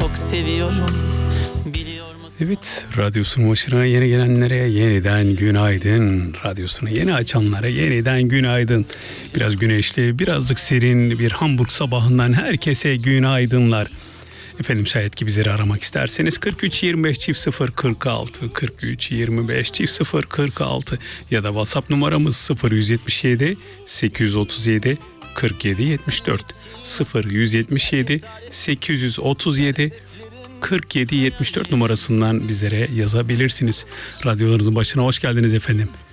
çok seviyorum. Biliyor musun? Evet, radyosunun başına yeni gelenlere yeniden günaydın. Radyosunu yeni açanlara yeniden günaydın. Biraz güneşli, birazcık serin bir Hamburg sabahından herkese günaydınlar. Efendim şayet ki bizleri aramak isterseniz 43 25 çift 0 46 43 25 çift 0 46 ya da WhatsApp numaramız 0177 837 47 74 0177 837 47 74 numarasından bizlere yazabilirsiniz. Radyolarınızın başına hoş geldiniz efendim.